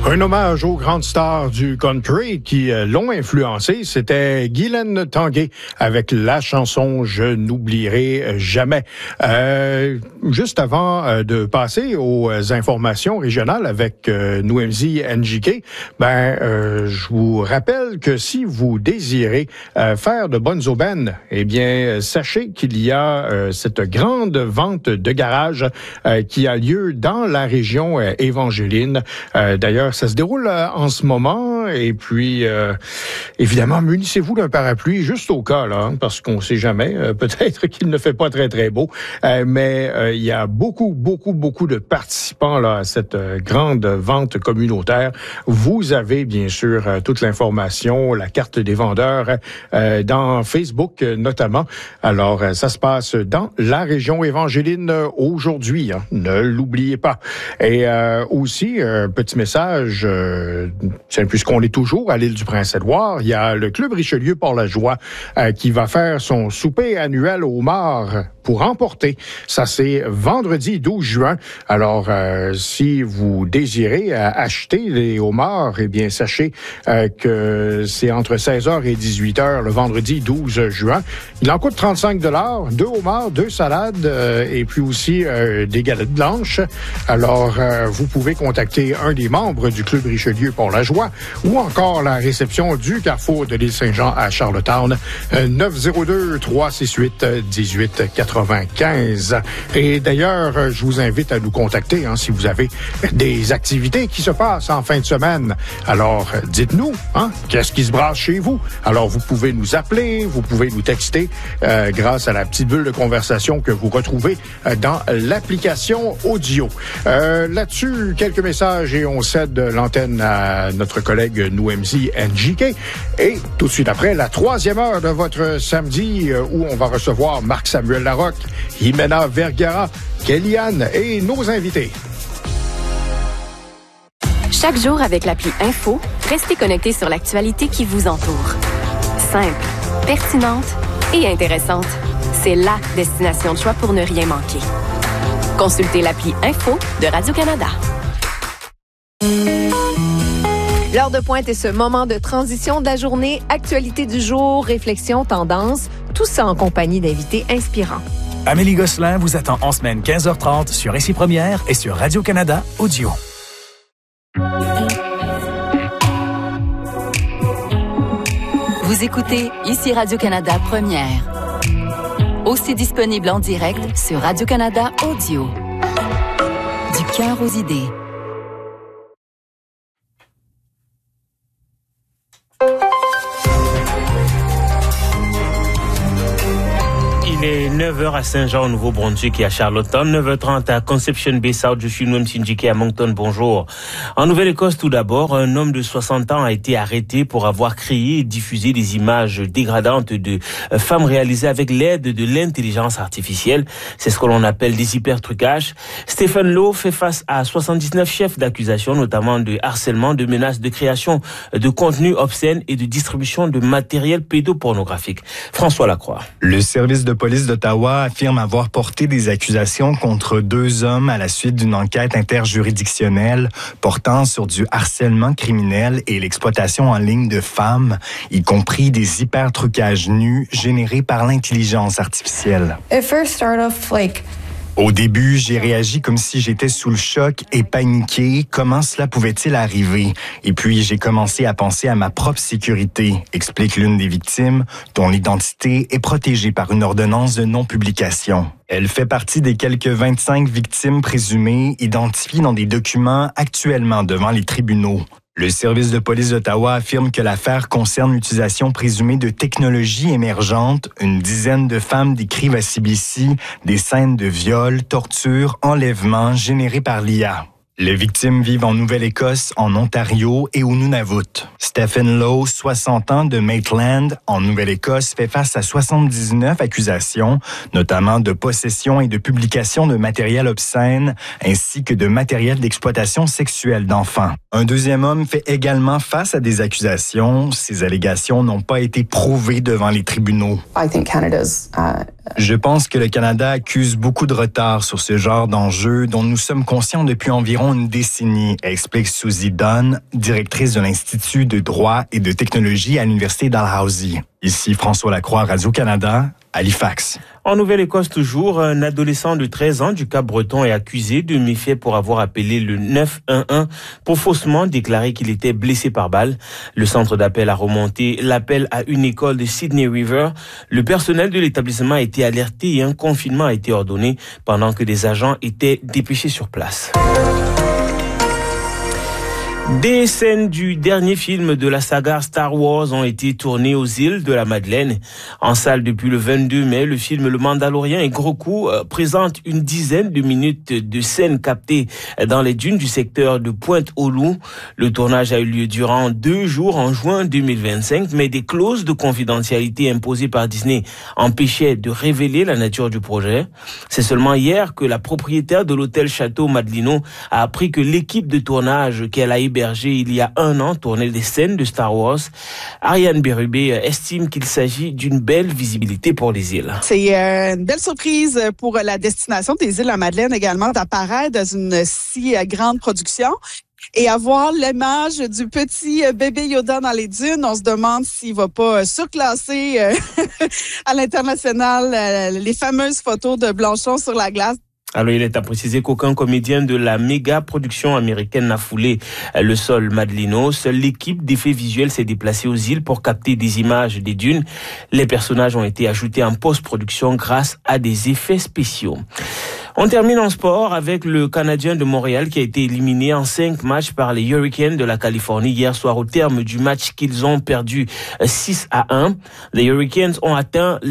Un hommage aux grandes stars du country qui l'ont influencé, c'était Guylaine Tanguay avec la chanson « Je n'oublierai jamais ». Juste avant de passer aux informations régionales avec Nouemzi NJK, je vous rappelle que si vous désirez faire de bonnes aubaines, eh bien, sachez qu'il y a cette grande vente de garage qui a lieu dans la région évangéline. D'ailleurs, ça se déroule en ce moment et puis, évidemment, munissez-vous d'un parapluie juste au cas, là, parce qu'on ne sait jamais. Peut-être qu'il ne fait pas très, très beau, mais il y a beaucoup de participants là à cette grande vente communautaire. Vous avez, bien sûr, toute l'information, la carte des vendeurs dans Facebook notamment. Alors, ça se passe dans la région évangéline aujourd'hui. Hein, ne l'oubliez pas. Et aussi, petit message, puisqu'on est toujours à l'île du Prince-Édouard, il y a le Club Richelieu Port-la-Joie qui va faire son souper annuel au homard pour emporter. Ça, c'est vendredi 12 juin. Alors, si vous désirez acheter les homards, eh bien, sachez que c'est entre 16h et 18h le vendredi 12 juin. Il en coûte 35 $, 2 homards, 2 salades et puis aussi des galettes blanches. Alors, vous pouvez contacter un des membres du Club Richelieu Port-la-Joie ou encore la réception du Carrefour de l'île Saint-Jean à Charlottetown, 902-368-1895. Et d'ailleurs, je vous invite à nous contacter si vous avez des activités qui se passent en fin de semaine. Alors, dites-nous, qu'est-ce qui se brasse chez vous? Alors, vous pouvez nous appeler, vous pouvez nous texter grâce à la petite bulle de conversation que vous retrouvez dans l'application audio. Là-dessus, quelques messages et on cède l'antenne à notre collègue Nouemzi NJK. Et tout de suite après, la 3e heure de votre samedi où on va recevoir Marc-Samuel Larocque, Jimena Vergara, Kellyanne et nos invités. Chaque jour avec l'appli Info, restez connectés sur l'actualité qui vous entoure. Simple, pertinente et intéressante. C'est la destination de choix pour ne rien manquer. Consultez l'appli Info de Radio-Canada. L'heure de pointe est ce moment de transition de la journée, actualité du jour, réflexion, tendance, tout ça en compagnie d'invités inspirants. Amélie Gosselin vous attend en semaine 15h30 sur Ici Première et sur Radio-Canada Audio. Vous écoutez Ici Radio-Canada Première. Aussi disponible en direct sur Radio-Canada Audio. Du cœur aux idées. Il est 9h à Saint-Jean, au Nouveau-Brunswick et à Charlottetown, 9h30 à Conception Bay South. Je suis Nouemzi NJK à Moncton. Bonjour. En Nouvelle-Écosse, tout d'abord, un homme de 60 ans a été arrêté pour avoir créé et diffusé des images dégradantes de femmes réalisées avec l'aide de l'intelligence artificielle. C'est ce que l'on appelle des hypertrucages. Stephen Lowe fait face à 79 chefs d'accusation, notamment de harcèlement, de menaces de création de contenu obscène et de distribution de matériel pédopornographique. François Lacroix. Le service de police d'Ottawa affirme avoir porté des accusations contre 2 hommes à la suite d'une enquête interjuridictionnelle portant sur du harcèlement criminel et l'exploitation en ligne de femmes, y compris des hypertrucages nus générés par l'intelligence artificielle. Au début, j'ai réagi comme si j'étais sous le choc et paniqué. Comment cela pouvait-il arriver? Et puis, j'ai commencé à penser à ma propre sécurité, explique l'une des victimes, dont l'identité est protégée par une ordonnance de non-publication. Elle fait partie des quelques 25 victimes présumées identifiées dans des documents actuellement devant les tribunaux. Le service de police d'Ottawa affirme que l'affaire concerne l'utilisation présumée de technologies émergentes. Une dizaine de femmes décrivent à CBC des scènes de viol, torture, enlèvement générées par l'IA. Les victimes vivent en Nouvelle-Écosse, en Ontario et au Nunavut. Stephen Lowe, 60 ans, de Maitland, en Nouvelle-Écosse, fait face à 79 accusations, notamment de possession et de publication de matériel obscène, ainsi que de matériel d'exploitation sexuelle d'enfants. Un deuxième homme fait également face à des accusations. Ces allégations n'ont pas été prouvées devant les tribunaux. Je pense que le Canada accuse beaucoup de retard sur ce genre d'enjeux dont nous sommes conscients depuis environ une décennie, explique Suzy Dunn, directrice de l'Institut de droit et de technologie à l'Université Dalhousie. Ici François Lacroix, Radio-Canada, Halifax. En Nouvelle-Écosse toujours, un adolescent de 13 ans du Cap-Breton est accusé de méfaits pour avoir appelé le 911 pour faussement déclarer qu'il était blessé par balle. Le centre d'appel a remonté l'appel à une école de Sydney River. Le personnel de l'établissement a été alerté et un confinement a été ordonné pendant que des agents étaient dépêchés sur place. Des scènes du dernier film de la saga Star Wars ont été tournées aux îles de la Madeleine. En salle depuis le 22 mai, le film Le Mandalorien et Grogu présente une dizaine de minutes de scènes captées dans les dunes du secteur de Pointe-aux-Loups. Le tournage a eu lieu durant 2 jours en juin 2025, mais des clauses de confidentialité imposées par Disney empêchaient de révéler la nature du projet. C'est seulement hier que la propriétaire de l'hôtel Château Madelino a appris que l'équipe de tournage qu'elle a hébergée il y a 1 an tournait des scènes de Star Wars. Ariane Bérubé estime qu'il s'agit d'une belle visibilité pour les îles. C'est une belle surprise pour la destination des îles de la Madeleine également d'apparaître dans une si grande production. Et avoir l'image du petit bébé Yoda dans les dunes, on se demande s'il va pas surclasser à l'international les fameuses photos de Blanchon sur la glace. Alors, il est à préciser qu'aucun comédien de la méga production américaine n'a foulé le sol Madelino. Seule l'équipe d'effets visuels s'est déplacée aux îles pour capter des images des dunes. Les personnages ont été ajoutés en post-production grâce à des effets spéciaux. On termine en sport avec le Canadien de Montréal qui a été éliminé en 5 matchs par les Hurricanes de la Californie hier soir au terme du match qu'ils ont perdu 6-1. Les Hurricanes ont éteint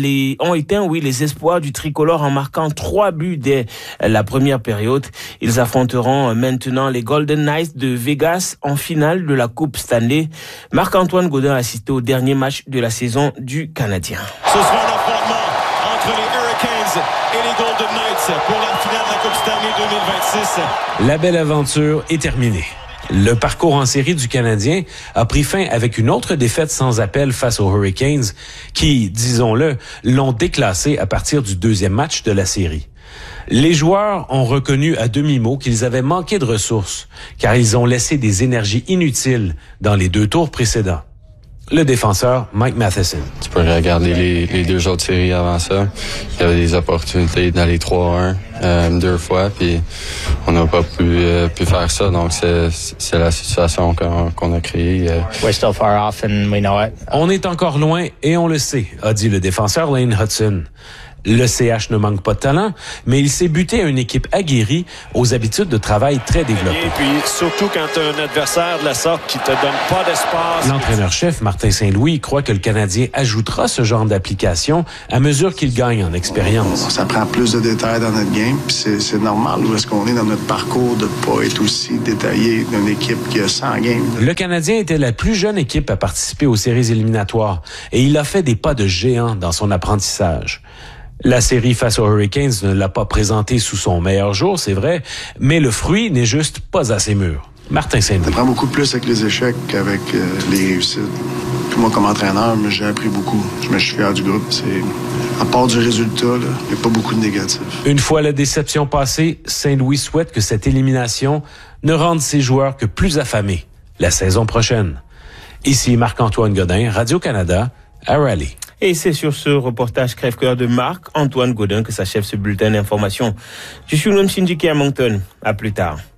les espoirs du tricolore en marquant 3 buts dès la première période. Ils affronteront maintenant les Golden Knights de Vegas en finale de la Coupe Stanley. Marc-Antoine Gaudin a assisté au dernier match de la saison du Canadien. Ce sera un affrontement entre les Hurricanes et les Golden Knights pour la finale de la Coupe Stanley 2026. La belle aventure est terminée. Le parcours en série du Canadien a pris fin avec une autre défaite sans appel face aux Hurricanes qui, disons-le, l'ont déclassé à partir du 2e match de la série. Les joueurs ont reconnu à demi-mot qu'ils avaient manqué de ressources car ils ont laissé des énergies inutiles dans les 2 tours précédents. Le défenseur Mike Matheson. Tu peux regarder les 2 autres séries avant ça. Il y avait des opportunités d'aller 3-1 2 fois, puis on n'a pas pu faire ça. Donc c'est la situation qu'on a créée. We're still far off and we know it. On est encore loin et on le sait, a dit le défenseur Lane Hudson. Le CH ne manque pas de talent, mais il s'est buté à une équipe aguerrie aux habitudes de travail très développées. Et puis, surtout quand tu as un adversaire de la sorte qui te donne pas d'espace. L'entraîneur-chef, Martin Saint-Louis, croit que le Canadien ajoutera ce genre d'application à mesure qu'il gagne en expérience. Ça prend plus de détails dans notre game, puis c'est normal où est-ce qu'on est dans notre parcours de pas être aussi détaillé d'une équipe qui a 100 games. Le Canadien était la plus jeune équipe à participer aux séries éliminatoires et il a fait des pas de géant dans son apprentissage. La série face aux Hurricanes ne l'a pas présenté sous son meilleur jour, c'est vrai, mais le fruit n'est juste pas assez mûr. Martin Saint-Louis. Ça prend beaucoup plus avec les échecs qu'avec les réussites. Puis moi, comme entraîneur, j'ai appris beaucoup. Je suis fier du groupe. À part du résultat, il n'y a pas beaucoup de négatifs. Une fois la déception passée, Saint-Louis souhaite que cette élimination ne rende ses joueurs que plus affamés la saison prochaine. Ici Marc-Antoine Gaudin, Radio-Canada, à Raleigh. Et c'est sur ce reportage crève-cœur de Marc-Antoine Gaudin que s'achève ce bulletin d'information. Je suis Noam Sindiki à Moncton. À plus tard.